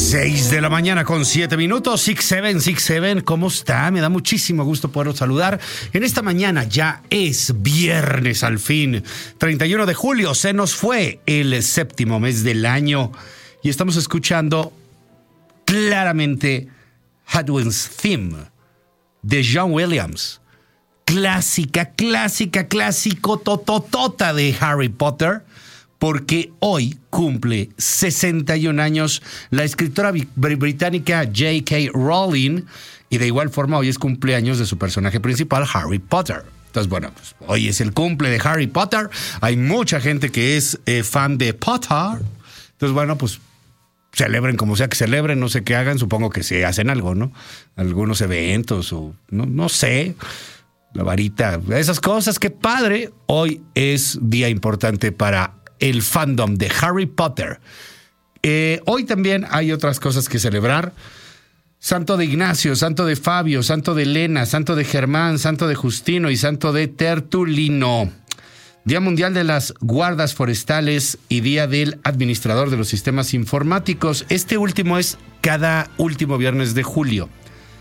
6 de la mañana con 7 minutos. 6-7, ¿cómo está? Me da muchísimo gusto poderlos saludar. En esta mañana ya es viernes al fin. 31 de julio, se nos fue el séptimo mes del año. Y estamos escuchando claramente Hadwin's Theme de John Williams. Clásico tototota de Harry Potter. Porque hoy cumple 61 años la escritora británica J.K. Rowling, y de igual forma hoy es cumpleaños de su personaje principal, Harry Potter. Entonces, bueno, pues hoy es el cumple de Harry Potter. Hay mucha gente que es fan de Potter. Entonces, bueno, pues celebren como sea que celebren, no sé qué hagan, supongo que se hacen algo, ¿no? Algunos eventos o no sé, la varita, esas cosas, qué padre. Hoy es día importante para el fandom de Harry Potter. Hoy también hay otras cosas que celebrar. Santo de Ignacio, santo de Fabio, santo de Elena, santo de Germán, santo de Justino y santo de Tertulino. Día Mundial de las Guardas Forestales y Día del Administrador de los Sistemas Informáticos. Este último es cada último viernes de julio.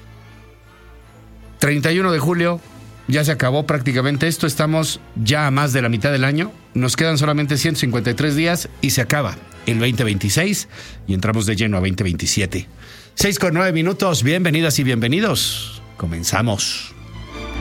31 de julio. Ya se acabó prácticamente esto, estamos ya a más de la mitad del año, nos quedan solamente 153 días y se acaba el 2026 y entramos de lleno a 2027. 6:09, bienvenidas y bienvenidos, comenzamos.